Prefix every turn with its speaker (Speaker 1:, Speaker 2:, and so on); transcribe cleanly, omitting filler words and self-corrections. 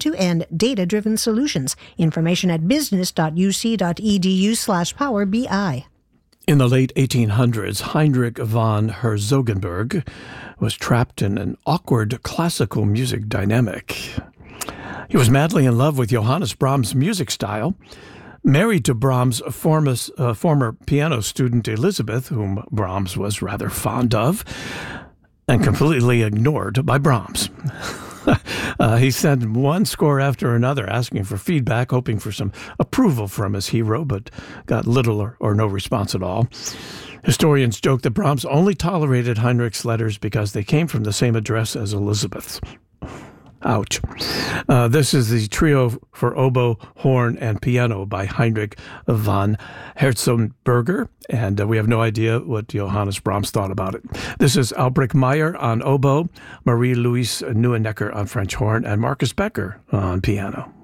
Speaker 1: end-to-end data-driven solutions. Information at business.uc.edu/Power BI.
Speaker 2: In the late 1800s, Heinrich von Herzogenberg was trapped in an awkward classical music dynamic. He was madly in love with Johannes Brahms' music style, married to Brahms' former piano student Elizabeth, whom Brahms was rather fond of, and completely ignored by Brahms. He sent one score after another asking for feedback, hoping for some approval from his hero, but got little or no response at all. Historians joke that Brahms only tolerated Heinrich's letters because they came from the same address as Elizabeth's. Ouch. This is the trio for oboe, horn, and piano by Heinrich von Herzogenberger, and we have no idea what Johannes Brahms thought about it. This is Albrecht Meyer on oboe, Marie-Louise Neuennecker on French horn, and Marcus Becker on piano.